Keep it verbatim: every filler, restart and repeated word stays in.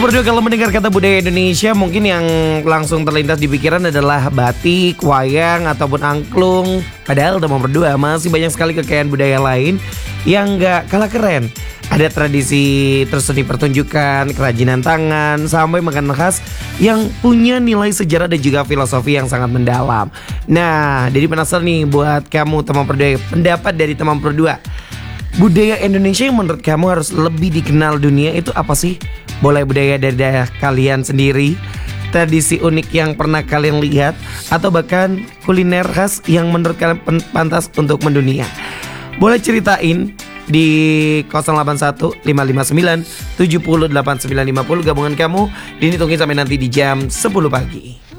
Berdua kalau mendengar kata budaya Indonesia mungkin yang langsung terlintas di pikiran adalah batik, wayang, ataupun angklung. Padahal nomor berdua masih banyak sekali kekayaan budaya lain yang gak kalah keren. Ada tradisi terseni pertunjukan, kerajinan tangan, sampai makanan khas yang punya nilai sejarah dan juga filosofi yang sangat mendalam. Nah, jadi penasaran nih buat kamu teman berdua, pendapat dari teman berdua. Budaya Indonesia yang menurut kamu harus lebih dikenal dunia itu apa sih? Boleh budaya dari daerah kalian sendiri, tradisi unik yang pernah kalian lihat, atau bahkan kuliner khas yang menurut kalian pantas untuk mendunia. Boleh ceritain di nol delapan satu lima lima sembilan tujuh nol delapan sembilan lima nol. Gabungan kamu, ini tungguin sampai nanti di jam sepuluh pagi.